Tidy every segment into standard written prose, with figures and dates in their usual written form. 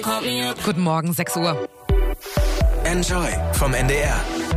Guten Morgen, 6 Uhr. Enjoy vom NDR.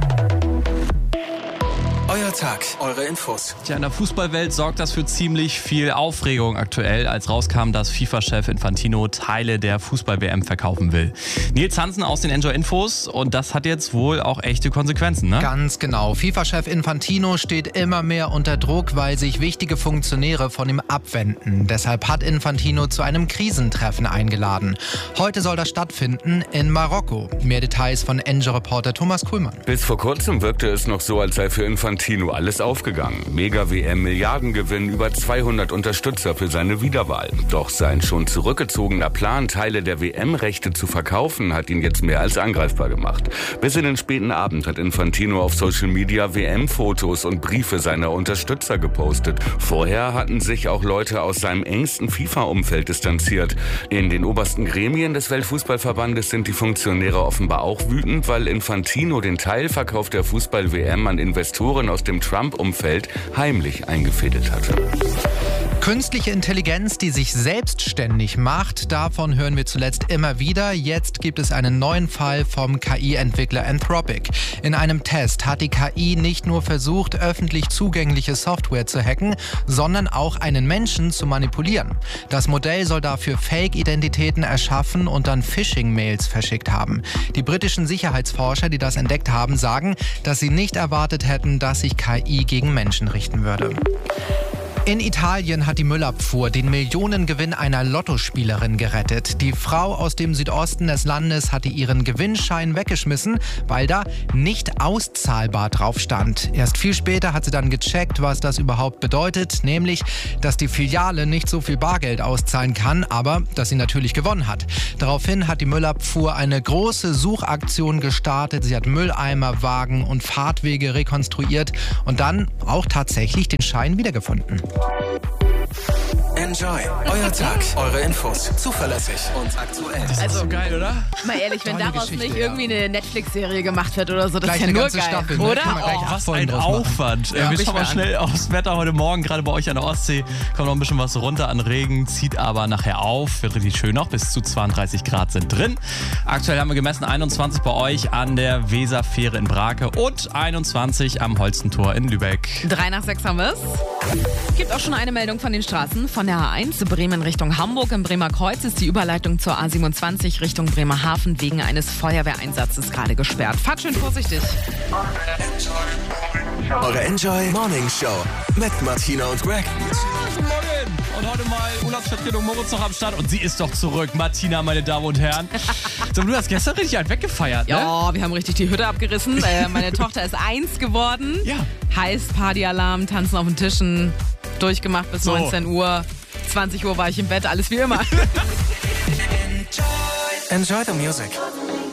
Euer Tag, eure Infos. Tja, in der Fußballwelt sorgt das für ziemlich viel Aufregung aktuell, als rauskam, dass FIFA-Chef Infantino Teile der Fußball-WM verkaufen will. Nils Hansen aus den Enjoy-Infos, und das hat jetzt wohl auch echte Konsequenzen, ne? Ganz genau. FIFA-Chef Infantino steht immer mehr unter Druck, weil sich wichtige Funktionäre von ihm abwenden. Deshalb hat Infantino zu einem Krisentreffen eingeladen. Heute soll das stattfinden in Marokko. Mehr Details von Enjoy-Reporter Thomas Kuhlmann. Bis vor kurzem wirkte es noch so, als sei für Infantino alles aufgegangen. Mega-WM, Milliardengewinn, über 200 Unterstützer für seine Wiederwahl. Doch sein schon zurückgezogener Plan, Teile der WM-Rechte zu verkaufen, hat ihn jetzt mehr als angreifbar gemacht. Bis in den späten Abend hat Infantino auf Social Media WM-Fotos und Briefe seiner Unterstützer gepostet. Vorher hatten sich auch Leute aus seinem engsten FIFA-Umfeld distanziert. In den obersten Gremien des Weltfußballverbandes sind die Funktionäre offenbar auch wütend, weil Infantino den Teilverkauf der Fußball-WM an Investoren aus dem Trump-Umfeld heimlich eingefädelt hatte. Künstliche Intelligenz, die sich selbstständig macht, davon hören wir zuletzt immer wieder. Jetzt gibt es einen neuen Fall vom KI-Entwickler Anthropic. In einem Test hat die KI nicht nur versucht, öffentlich zugängliche Software zu hacken, sondern auch einen Menschen zu manipulieren. Das Modell soll dafür Fake-Identitäten erschaffen und dann Phishing-Mails verschickt haben. Die britischen Sicherheitsforscher, die das entdeckt haben, sagen, dass sie nicht erwartet hätten, dass sich KI gegen Menschen richten würde. In Italien hat die Müllabfuhr den Millionengewinn einer Lottospielerin gerettet. Die Frau aus dem Südosten des Landes hatte ihren Gewinnschein weggeschmissen, weil da nicht auszahlbar drauf stand. Erst viel später hat sie dann gecheckt, was das überhaupt bedeutet, nämlich, dass die Filiale nicht so viel Bargeld auszahlen kann, aber dass sie natürlich gewonnen hat. Daraufhin hat die Müllabfuhr eine große Suchaktion gestartet. Sie hat Mülleimer, Wagen und Fahrtwege rekonstruiert und dann auch tatsächlich den Schein wiedergefunden. Enjoy, euer Tag, eure Infos, zuverlässig und aktuell. Das ist so geil, oder? Mal ehrlich, wenn Tolle daraus Geschichte, nicht irgendwie eine Netflix-Serie gemacht wird oder so, das Gleich ist ja eine nur ganze geil, Staffel, ne? oder? Kann man gleich Oh, Was Folgen ein draus machen. Aufwand. Ja, Wir mich schauen mal an. schnell aufs Wetter heute Morgen. Gerade bei euch an der Ostsee kommt noch ein bisschen was runter an Regen, zieht aber nachher auf. Wird richtig schön noch. Bis zu 32 Grad sind drin. Aktuell haben wir gemessen 21 bei euch an der Weserfähre in Brake und 21 am Holstentor in Lübeck. 3 nach 6 haben wir es. Gibt auch schon eine Meldung von den Straßen. Von der A1 Bremen Richtung Hamburg im Bremer Kreuz ist die Überleitung zur A27 Richtung Bremerhaven wegen eines Feuerwehreinsatzes gerade gesperrt. Fahrt schön vorsichtig. Eure Enjoy Morning Show mit Martina und Greg. Guten Morgen. Und heute mal Urlaubsvertretung Moritz noch am Start. Und sie ist doch zurück. Martina, meine Damen und Herren. So, du hast gestern richtig halt weggefeiert, ne? Ja, wir haben richtig die Hütte abgerissen. Meine Tochter ist 1 geworden. Ja. Heißt Partyalarm, tanzen auf den Tischen, durchgemacht bis 19 Uhr. 20 Uhr war ich im Bett, alles wie immer. Enjoy the music.